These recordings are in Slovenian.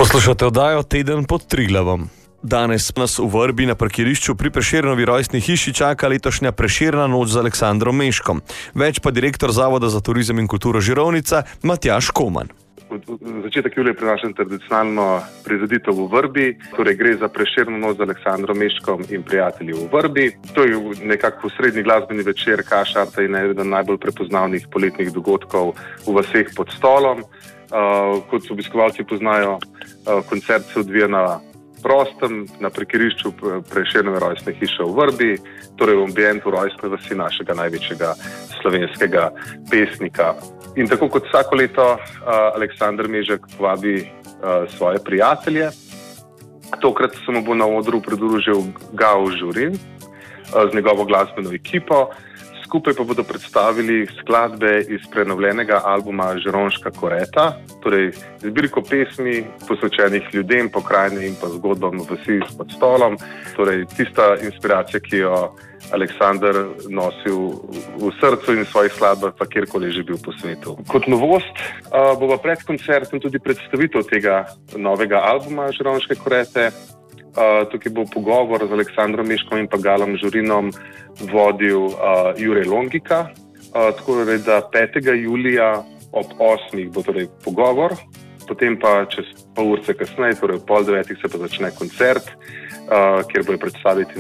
Poslušate oddajo Teden pod Triglavom. Danes nas v Vrbi na parkirišču pri Prešernovi rojstni hiši čaka letošnja Prešerna noč z Aleksandrom Meškom. Več pa direktor Zavoda za turizem in kulturo Žirovnica Matjaž Koman. Začetek julija prinaša tradicionalno prireditev v Vrbi, torej gre za Prešerno noč z Aleksandrom Meškom in prijatelji v Vrbi. To je nekako srednji glasbeni večer kašarta in eden najbolj prepoznavnih poletnih dogodkov v vaseh pod Stolom. Kot obiskovalci poznajo, koncert se odvija na prostem, na parkirišču Prešernove rojstne hiše v Vrbi, torej v ambientu rojstne vasi našega največjega slovenskega pesnika. In tako kot vsako leto Aleksander Mežek povabi svoje prijatelje. Tokrat se mu bo na odru pridružil Gao Žurin z njegovo glasbeno ekipo. Skupaj pa bodo predstavili skladbe iz prenovljenega albuma Žirovniška koreta, torej zbirko pesmi posvečenih ljudem, pokrajini in pa zgodbam vasi pod Stolom. Torej tista inspiracija, ki jo Aleksander nosil v srcu in v svojih skladbah, pa kjerkoli že bil po svetu. Kot novost bo pa pred koncertom tudi predstavitev tega novega albuma Žirovniške korete. Tukaj bo pogovor z Aleksandrom Meškom in pa Galom Žurinom vodil Jure Longika. Tako da 5. julija ob 8. bo torej pogovor, potem pa čez pol urce kasneje, torej ob 8:30 se pa začne koncert, kjer bojo predstaviti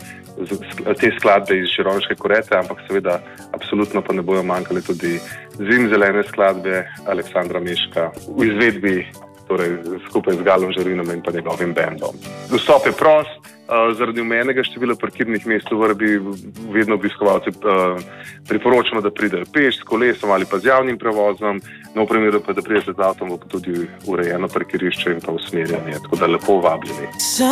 te skladbe iz Žirovniške korete, ampak seveda absolutno pa ne bojo manjkale tudi zimzelene skladbe Aleksandra Meška v izvedbi, torej skupaj z Galom Žurinom in pa njegovim bendom. Vstop je prost, zaradi omejenega števila parkirnih mest v Vrbi vedno obiskovalci priporočamo, da pridejo peš, s kolesom ali pa z javnim prevozom, no v primeru pa, da pridete z avtom, bo tudi urejeno parkirišče in pa usmerjanje, tako da lepo vabljeni.